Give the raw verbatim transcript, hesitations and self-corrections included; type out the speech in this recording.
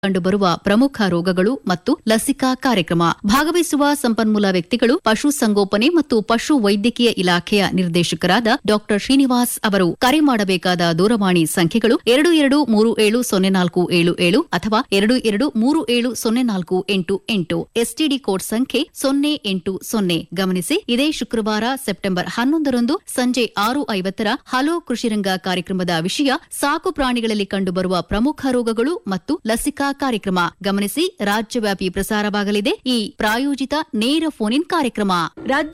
ಕಂಡುಬರುವ ಪ್ರಮುಖ ರೋಗಗಳು ಮತ್ತು ಲಸಿಕಾ ಕಾರ್ಯಕ್ರಮ. ಭಾಗವಹಿಸುವ ಸಂಪನ್ಮೂಲ ವ್ಯಕ್ತಿಗಳು ಪಶು ಸಂಗೋಪನೆ ಮತ್ತು ಪಶು ವೈದ್ಯಕೀಯ ಇಲಾಖೆಯ ನಿರ್ದೇಶಕರಾದ ಡಾ ಶ್ರೀನಿವಾಸ್ ಅವರು. ಕರೆ ಮಾಡಬೇಕಾದ ದೂರವಾಣಿ ಸಂಖ್ಯೆಗಳು ಎರಡು ಎರಡು ಮೂರು ಏಳು ಸೊನ್ನೆ ನಾಲ್ಕು ಏಳು ಏಳು ಅಥವಾ ಎರಡು ಎರಡು ಮೂರು ಏಳು ಸೊನ್ನೆ ನಾಲ್ಕು ಎಂಟು ಎಂಟು. ಎಸ್ಟಿಡಿ ಕೋಡ್ ಸಂಖ್ಯೆ ಸೊನ್ನೆ ಎಂಟು ಸೊನ್ನೆ. ಗಮನಿಸಿ, ಇದೇ ಶುಕ್ರವಾರ ಸೆಪ್ಟೆಂಬರ್ ಹನ್ನೊಂದರಂದು ಸಂಜೆ ಆರು ಐವತ್ತರ ಹಲೋ ಕೃಷಿರಂಗ ಕಾರ್ಯಕ್ರಮದ ವಿಷಯ ಸಾಕು ಪ್ರಾಣಿಗಳಲ್ಲಿ ಕಂಡುಬರುವ ಪ್ರಮುಖ ರೋಗಗಳು ಮತ್ತು ಲಸಿಕಾ ಕಾರ್ಯಕ್ರಮ. ಗಮನಿಸಿ, ರಾಜ್ಯವ್ಯಾಪಿ ಪ್ರಸಾರವಾಗಲಿದೆ ಈ ಪ್ರಾಯೋಜಿತ ನೇರ ಫೋನ್ ಇನ್ ಕಾರ್ಯಕ್ರಮ.